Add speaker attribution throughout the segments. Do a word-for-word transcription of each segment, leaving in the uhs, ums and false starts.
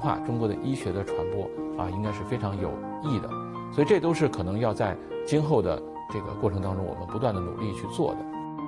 Speaker 1: 化、中国的医学的传播啊，应该是非常有益的。所以这都是可能要在今后的这个过程当中，我们不断的努力去做的。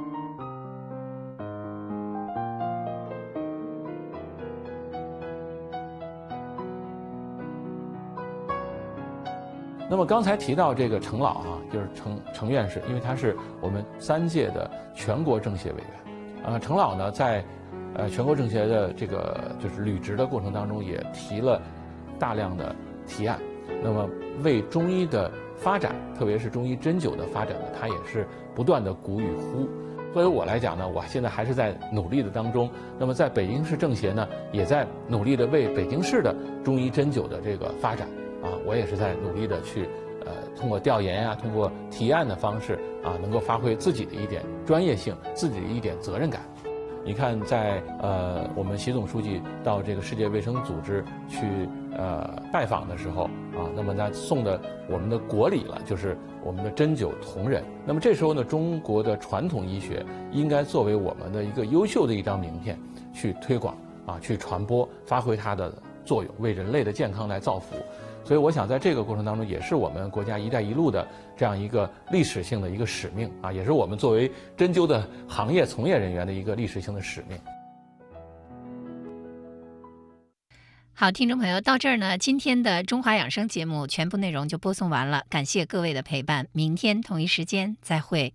Speaker 1: 那么刚才提到这个程老啊，就是程程院士，因为他是我们三届的全国政协委员。呃，程老呢，在呃全国政协的这个就是履职的过程当中，也提了大量的提案。那么为中医的发展，特别是中医针灸的发展呢，他也是不断的鼓与呼。作为我来讲呢，我现在还是在努力的当中。那么在北京市政协呢，也在努力的为北京市的中医针灸的这个发展。啊，我也是在努力的去，呃，通过调研呀、啊，通过提案的方式啊，能够发挥自己的一点专业性，自己的一点责任感。你看在，在呃，我们习总书记到这个世界卫生组织去呃拜访的时候啊，那么他送的我们的国礼了，就是我们的针灸同仁。那么这时候呢，中国的传统医学应该作为我们的一个优秀的一张名片去推广啊，去传播，发挥它的作用，为人类的健康来造福。所以我想在这个过程当中，也是我们国家“一带一路”的这样一个历史性的一个使命啊，也是我们作为针灸的行业从业人员的一个历史性的使命。
Speaker 2: 好，听众朋友，到这儿呢，今天的中华养生节目全部内容就播送完了，感谢各位的陪伴，明天同一时间再会。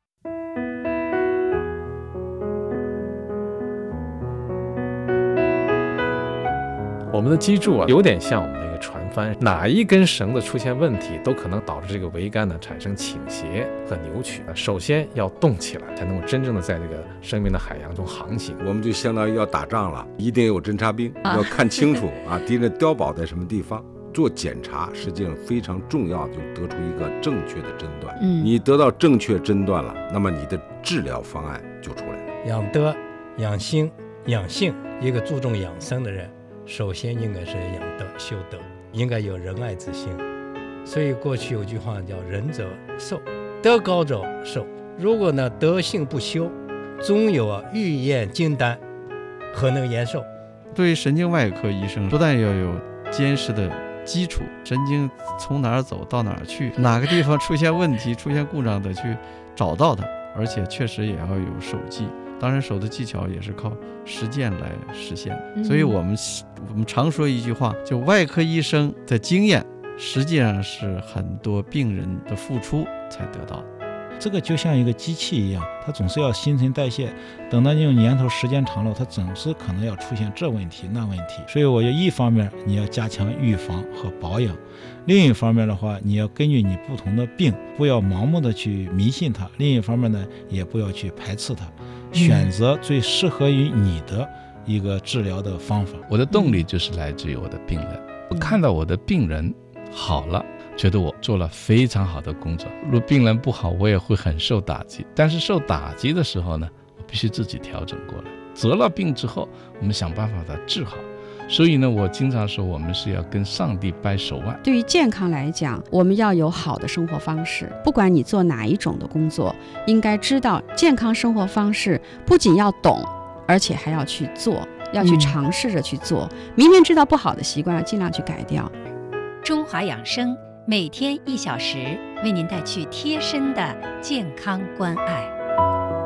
Speaker 3: 我们的脊柱啊，有点像我们的一个船帆，哪一根绳子出现问题，都可能导致这个桅杆呢产生倾斜和扭曲。首先要动起来，才能够真正的在这个生命的海洋中航行。
Speaker 4: 我们就相当于要打仗了，一定有侦察兵，啊、要看清楚啊，敌人碉堡在什么地方。做检查实际上非常重要，就得出一个正确的诊断。嗯，你得到正确诊断了，那么你的治疗方案就出来了。
Speaker 5: 养德、养心、养性，一个注重养生的人。首先应该是养德修德，应该有仁爱之心。所以过去有句话叫仁者寿，德高者寿。如果呢德性不修，终有啊欲验金丹，何能延寿？
Speaker 6: 对于神经外科医生，不但要有坚实的基础，神经从哪儿走到哪儿去，哪个地方出现问题出现故障的去找到它，而且确实也要有手技。当然手的技巧也是靠实践来实现、嗯、所以我们我们常说一句话，就外科医生的经验实际上是很多病人的付出才得到的。
Speaker 7: 这个就像一个机器一样，它总是要新陈代谢，等到这种年头时间长了，它总是可能要出现这问题那问题。所以我就一方面你要加强预防和保养，另一方面的话，你要根据你不同的病，不要盲目的去迷信它，另一方面呢，也不要去排斥它，选择最适合于你的一个治疗的方法。
Speaker 8: 我的动力就是来自于我的病人，我看到我的病人好了，觉得我做了非常好的工作。如果病人不好，我也会很受打击，但是受打击的时候呢，我必须自己调整过来。得了病之后，我们想办法把它治好。所以呢，我经常说我们是要跟上帝掰手腕。
Speaker 9: 对于健康来讲，我们要有好的生活方式，不管你做哪一种的工作，应该知道健康生活方式不仅要懂，而且还要去做，要去尝试着去做、嗯、明明知道不好的习惯要尽量去改掉。
Speaker 2: 中华养生每天一小时，为您带去贴身的健康关爱。